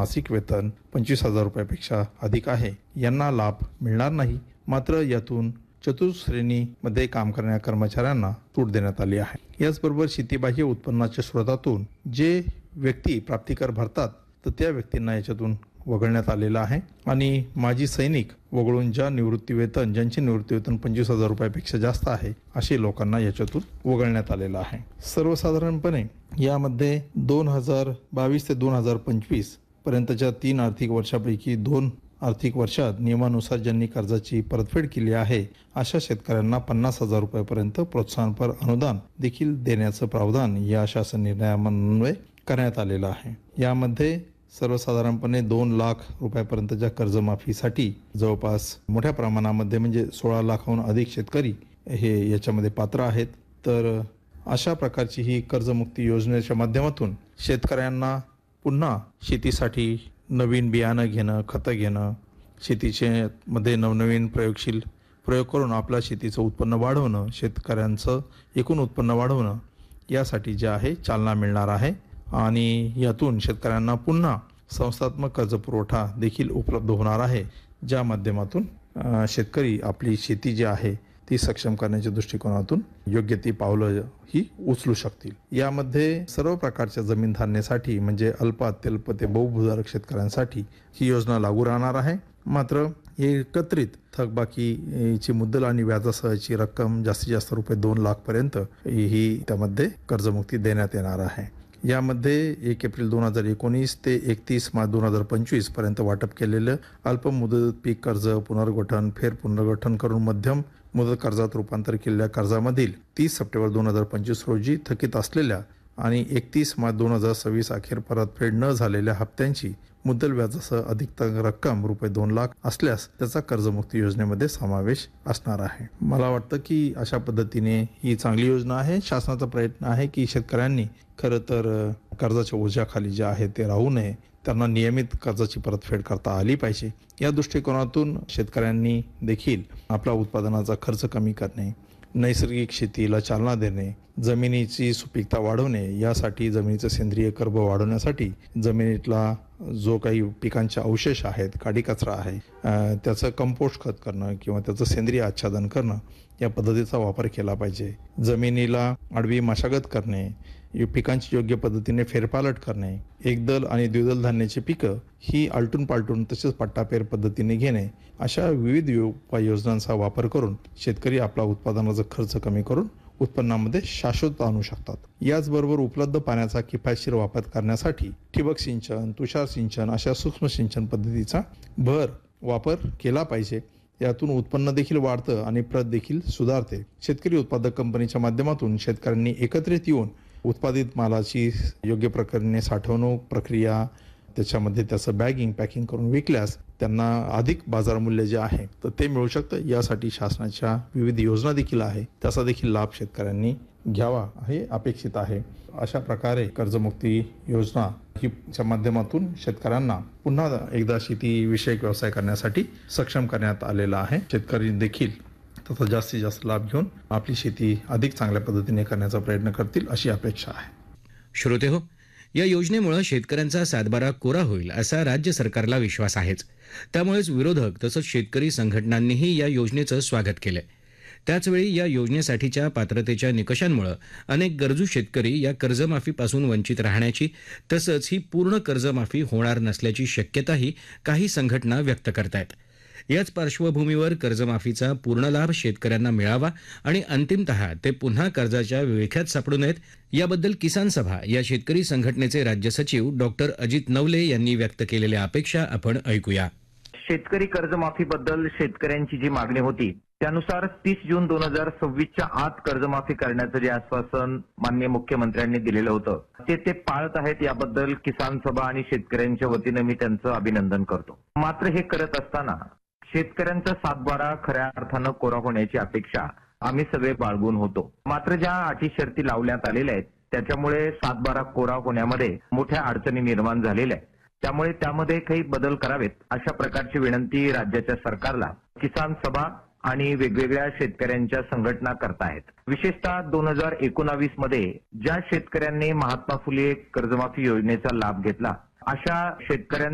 मासिक वेतन 25,000 रुपयापेक्षा अधिक आहे यांना लाभ मिळणार नाही. मात्र यातून चतुश्रेणीमध्ये काम करणाऱ्या कर्मचाऱ्यांना सूट देण्यात आली आहे. याचबरोबर शेतीबाह्य उत्पन्नाच्या स्रोतातून जे व्यक्ती प्राप्तिकर भरतात तर त्या व्यक्तींना याच्यातून वगळण्यात आलेलं आहे आणि माजी सैनिक वगळून ज्यांचे निवृत्ती वेतन 25,000 रुपयापेक्षा जास्त आहे असे लोकांना याच्यातून वगळण्यात आलेलं आहे. सर्वसाधारणपणे यामध्ये 2022 ते 2025 पर्यंतच्या 3 आर्थिक वर्षापैकी 2 आर्थिक वर्षात नियमानुसार ज्यांनी कर्जाची परतफेड केली आहे अशा शेतकऱ्यांना 50,000 रुपयापर्यंत प्रोत्साहनपर अनुदान देखील देण्याचं प्रावधान या शासन निर्णयान्वये करण्यात आलेलं आहे. यामध्ये सर्वसाधारणपणे 2 लाख रुपयापर्यंतच्या कर्जमाफीसाठी जवळपास मोठ्या प्रमाणामध्ये म्हणजे 16 लाखाहून अधिक शेतकरी हे याच्यामध्ये पात्र आहेत. तर अशा प्रकारची ही कर्जमुक्ती योजनेच्या माध्यमातून शेतकऱ्यांना पुन्हा शेतीसाठी नवीन बियाणं घेणं, खतं घेणं, शेतीचे मध्ये नवनवीन प्रयोग करून आपल्या शेतीचं उत्पन्न वाढवणं, शेतकऱ्यांचं एकूण उत्पन्न वाढवणं यासाठी जे आहे चालना मिळणार आहे आणि यातून शेतकऱ्यांना पुन्हा संस्थात्मक कर्जपुरवठा देखील उपलब्ध होणार आहे, ज्या माध्यमातून शेतकरी आपली शेती जी आहे ती सक्षम करण्याच्या दृष्टिकोनातून योग्य ती पावलं ही उचलू शकतील. यामध्ये सर्व प्रकारच्या जमीन धारणेसाठी म्हणजे अल्प, अत्यल्प ते बहुभूधारक शेतकऱ्यांसाठी ही योजना लागू राहणार आहे. मात्र एकत्रित थकबाकीची मुद्दल आणि व्याजासहची रक्कम जास्तीत जास्त रुपये 2 लाख पर्यंत ही त्यामध्ये कर्जमुक्ती देण्यात येणार आहे. यामध्ये 1 एप्रिल 2019 ते 31 मार्च 2025 पर्यंत वाटप केलेलं अल्प मुदत पीक कर्ज पुनर्गठन, पुनर्गठन करून मध्यम मुदत कर्जात रूपांतर केलेल्या कर्जामधील 30 सप्टेंबर 2025 रोजी थकीत असलेल्या आणि 31 मार्च 2026 अखेर परतफेड न झालेल्या हप्त्यांची मुद्दल व्याजासह अधिक रक्कम रुपये 2 लाख असल्यास त्याचा कर्जमुक्ती योजनेमध्ये समावेश असणार आहे. मला वाटतं की अशा पद्धतीने ही चांगली योजना आहे. शासनाचा प्रयत्न आहे की शेतकऱ्यांनी खरं तर कर्जाच्या ओझ्याखाली जे आहे ते राहू नये, त्यांना नियमित कर्जाची परतफेड करता आली पाहिजे. या दृष्टिकोनातून शेतकऱ्यांनी देखील आपला उत्पादनाचा खर्च कमी करणे, नैसर्गिक शेतीला चालना देणे, जमिनीची सुपीकता वाढवणे, यासाठी जमिनीचं सेंद्रिय कर्ब वाढवण्यासाठी जमिनीतला जो काही पिकांचे अवशेष आहेत, काडी कचरा आहे, त्याचं कंपोस्ट खत करणं किंवा त्याचं सेंद्रिय आच्छादन करणं या पद्धतीचा वापर केला पाहिजे. जमिनीला आडवी मशागत करणे, पिकांची योग्य पद्धतीने फेरपालट करणे, एकदल आणि द्विदल धान्याची पिकं ही आलटून पालटून तसेच पट्टापेर पद्धतीने घेणे, अशा विविध उपाययोजनांचा वापर करून शेतकरी आपला उत्पादनाचा खर्च कमी करून उत्पन्नामध्ये शाश्वत आणू शकतात. याचबरोबर उपलब्ध पाण्याचा किफायतशीर वापर करण्यासाठी ठिबक सिंचन, तुषार सिंचन अशा सूक्ष्म सिंचन पद्धतीचा वापर केला पाहिजे. यातून उत्पन्न देखील वाढतं आणि प्रत देखील सुधारते. शेतकरी उत्पादक कंपनीच्या माध्यमातून शेतकऱ्यांनी एकत्रित येऊन उत्पादित मालाची योग्य प्रकारे साठवणूक प्रक्रिया, त्याच्यामध्ये त्याचं बॅगिंग पॅकिंग करून विकल्यास त्यांना अधिक बाजार मूल्य जे आहे तर ते मिळू शकतं. यासाठी शासनाच्या विविध योजना देखील आहे, त्याचा देखील लाभ शेतकऱ्यांनी घ्यावा हे अपेक्षित आहे. अशा प्रकारे कर्जमुक्ती योजना च्या माध्यमातून शेतकऱ्यांना पुन्हा एकदा शेतीविषयक व्यवसाय करण्यासाठी सक्षम करण्यात आलेला आहे. शेतकरी देखील त्याचा जास्तीत जास्त लाभ घेऊन आपली शेती अधिक चांगल्या पद्धतीने करण्याचा प्रयत्न करतील अशी अपेक्षा आहे. श्रोते हो, या योजनेमुळे शेतकऱ्यांचा सातबारा कोरा होईल असा राज्य सरकारला विश्वास आहेच. त्यामुळेच विरोधक तसंच शेतकरी संघटनांनीही या योजनेचं स्वागत केलंय. त्याचवेळी या योजनेसाठीच्या पात्रतेच्या निकषांमुळे अनेक गरजू शेतकरी या कर्जमाफीपासून वंचित राहण्याची तसंच ही पूर्ण कर्जमाफी होणार नसल्याची शक्यताही काही संघटना व्यक्त करतायत. याच पार्श्वभूमीवर कर्जमाफीचा पूर्ण लाभ शेतकऱ्यांना मिळावा आणि अंतिमतः ते पुन्हा कर्जाच्या विळख्यात सापडू नयेत याबद्दल किसान सभा या शेतकरी संघटनेचे राज्य सचिव डॉक्टर अजित नवले यांनी व्यक्त केलेल्या अपेक्षा आपण ऐकूया. शेतकरी कर्जमाफीबद्दल शेतकऱ्यांची जी मागणी होती त्यानुसार 30 जून 2026च्या आत कर्जमाफी करण्याचं जे आश्वासन माननीय मुख्यमंत्र्यांनी दिलेलं होतं ते पाळत आहेत. याबद्दल किसान सभा आणि शेतकऱ्यांच्या वतीनं मी त्यांचं अभिनंदन करतो. मात्र हे करत असताना शेतकऱ्यांचा सातबारा खऱ्या अर्थानं कोरा होण्याची अपेक्षा आम्ही सगळे बाळगून होतो. मात्र ज्या अटी शर्ती लावण्यात आलेल्या आहेत त्याच्यामुळे सातबारा कोरा होण्यामध्ये मोठ्या अडचणी निर्माण झालेल्या आहेत. त्यामुळे त्यामध्ये काही बदल करावेत अशा प्रकारची विनंती राज्याच्या सरकारला किसान सभा आणि वेगवेगळ्या शेतकऱ्यांच्या संघटना करतायत. विशेषतः 2019 मध्ये ज्या शेतकऱ्यांनी महात्मा फुले कर्जमाफी योजनेचा लाभ घेतला अशा शेतकऱ्यांना